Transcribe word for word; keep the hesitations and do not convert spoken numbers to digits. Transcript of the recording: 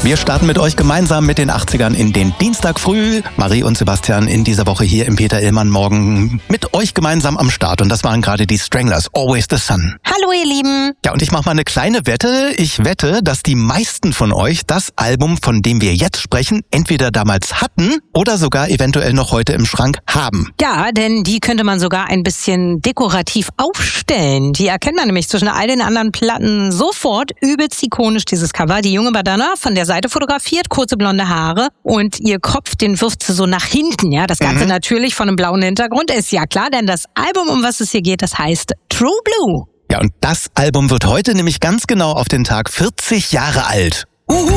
Wir starten mit euch gemeinsam mit den achtzigern in den Dienstag früh. Marie und Sebastian in dieser Woche hier im Peter Illmann Morgen mit euch gemeinsam am Start. Und das waren gerade die Stranglers, Always the Sun. Hallo ihr Lieben. Ja, und ich mache mal eine kleine Wette. Ich wette, dass die meisten von euch das Album, von dem wir jetzt sprechen, entweder damals hatten oder sogar eventuell noch heute im Schrank haben. Ja, denn die könnte man sogar ein bisschen dekorativ aufstellen. Die erkennt man nämlich zwischen all den anderen Platten sofort. Übelst ikonisch dieses Cover. Die junge Madonna von der Seite fotografiert, kurze blonde Haare und ihr Kopf, den wirft sie so nach hinten. Ja, das Ganze mhm. natürlich von einem blauen Hintergrund, ist ja klar, denn das Album, um was es hier geht, das heißt True Blue. Ja, und das Album wird heute nämlich ganz genau auf den Tag vierzig Jahre alt. Uhu.